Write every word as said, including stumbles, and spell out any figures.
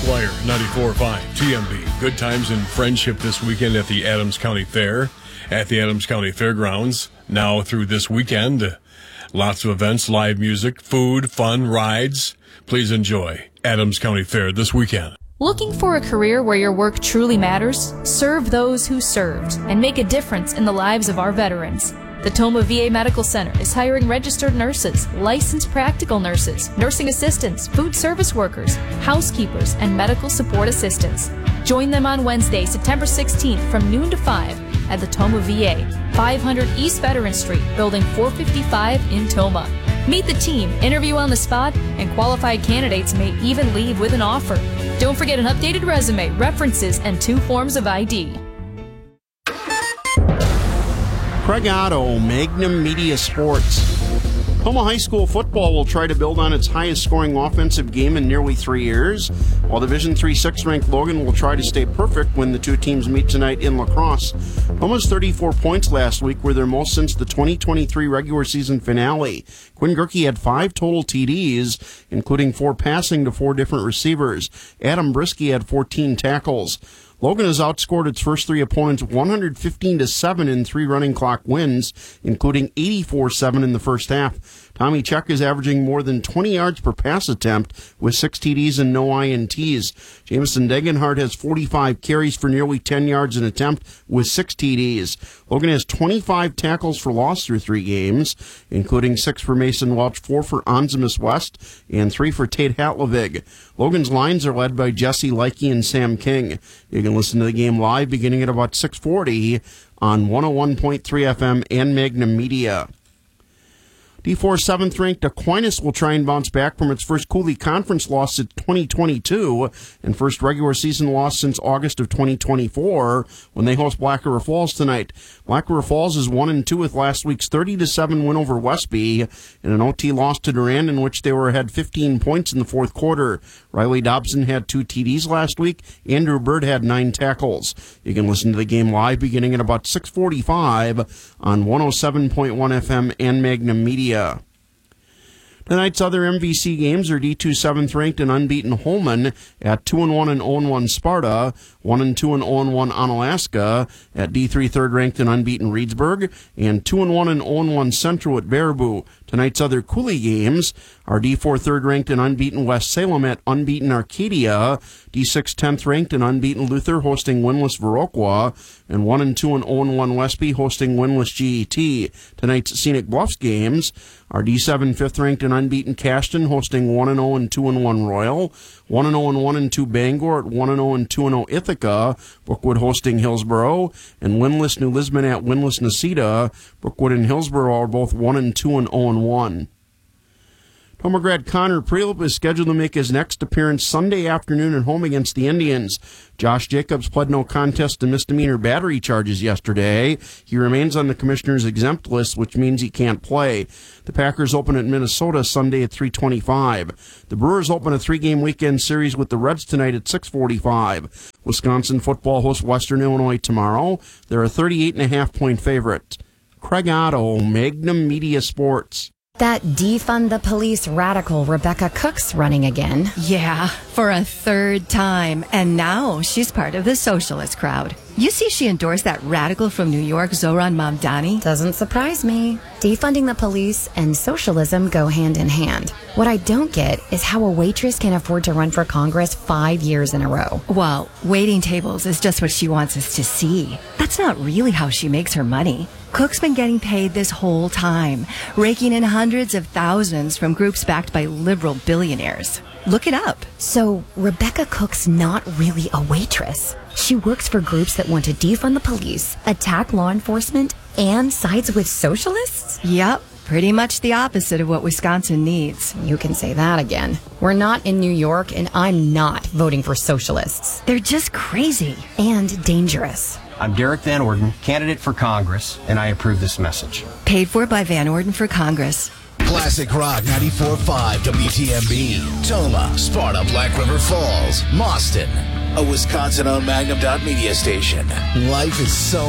Esquire, ninety-four point five T M B. Good times and friendship this weekend at the Adams County Fair, at the Adams County Fairgrounds. Now through this weekend, lots of events, live music, food, fun, rides. Please enjoy Adams County Fair this weekend. Looking for a career where your work truly matters? Serve those who served and make a difference in the lives of our veterans. The Tomah V A Medical Center is hiring registered nurses, licensed practical nurses, nursing assistants, food service workers, housekeepers, and medical support assistants. Join them on Wednesday, September sixteenth from noon to five at the Tomah V A, five hundred East Veteran Street, Building four fifty-five in Tomah. Meet the team, interview on the spot, and qualified candidates may even leave with an offer. Don't forget an updated resume, references, and two forms of I D. Craig Otto, Magnum Media Sports. Tomah High School football will try to build on its highest scoring offensive game in nearly three years, while Division three sixth ranked Logan will try to stay perfect when the two teams meet tonight in lacrosse. Tomah's thirty-four points last week were their most since the twenty twenty-three regular season finale. Quinn Gerke had five total T Ds, including four passing to four different receivers. Adam Brisky had fourteen tackles. Logan has outscored its first three opponents one hundred fifteen to seven in three running clock wins, including eighty-four seven in the first half. Tommy Check is averaging more than twenty yards per pass attempt with six T Ds and no I N Ts. Jameson Degenhardt has forty-five carries for nearly ten yards an attempt with six T Ds. Logan has twenty-five tackles for loss through three games, including six for Mason Welch, four for Onzimus West, and three for Tate Hatlovig. Logan's lines are led by Jesse Leike and Sam King. You can listen to the game live beginning at about six forty on one oh one point three F M and Magnum Media. D four seventh ranked Aquinas will try and bounce back from its first Cooley Conference loss in twenty twenty-two and first regular season loss since August of twenty twenty-four when they host Black River Falls tonight. Black River Falls is one and two with last week's thirty to seven win over Westby and an O T loss to Durand in which they were ahead fifteen points in the fourth quarter. Riley Dobson had two T Ds last week. Andrew Bird had nine tackles. You can listen to the game live beginning at about six forty-five on one oh seven point one F M and Magnum Media. Tonight's other M V C games are D two seventh ranked and unbeaten Holman at two and one and oh and one Sparta, one and two and oh and one Onalaska at D three third ranked and unbeaten Reedsburg, and two and one and oh and one Central at Baraboo. Tonight's other Cooley games are D four third ranked and unbeaten West Salem at unbeaten Arcadia, D six tenth ranked and unbeaten Luther hosting winless Viroqua, and one and two and oh and one Westby hosting winless G E T. Tonight's Scenic Bluffs games are D seven fifth ranked and unbeaten Cashton hosting one and oh and two and one Royal, one and oh and one and two Bangor at one and oh and two and oh Ithaca, Brookwood hosting Hillsboro, and winless New Lisbon at winless Necedah. Brookwood and Hillsboro are both one and two and oh and one. Tomah grad Connor Prelip is scheduled to make his next appearance Sunday afternoon at home against the Indians. Josh Jacobs pled no contest to misdemeanor battery charges yesterday. He remains on the commissioner's exempt list, which means he can't play. The Packers open at Minnesota Sunday at three twenty-five. The Brewers open a three-game weekend series with the Reds tonight at six forty-five. Wisconsin football hosts Western Illinois tomorrow. They're a thirty-eight and a half point favorite. Craig Otto, Magnum Media Sports. That defund the police radical Rebecca Cook's running again. Yeah, for a third time. And now she's part of the socialist crowd. You see she endorsed that radical from New York, Zohran Mamdani? Doesn't surprise me. Defunding the police and socialism go hand in hand. What I don't get is how a waitress can afford to run for Congress five years in a row. Well, waiting tables is just what she wants us to see. That's not really how she makes her money. Cook's been getting paid this whole time, raking in hundreds of thousands from groups backed by liberal billionaires. Look it up. So, Rebecca Cook's not really a waitress. She works for groups that want to defund the police, attack law enforcement, and sides with socialists? Yep. Pretty much the opposite of what Wisconsin needs. You can say that again. We're not in New York, and I'm not voting for socialists. They're just crazy. And dangerous. I'm Derek Van Orden, candidate for Congress, and I approve this message. Paid for by Van Orden for Congress. Classic Rock ninety-four point five W T M B. Tomah, Sparta, Black River Falls, Mauston. A Wisconsin-owned Magnum Media station. Life is so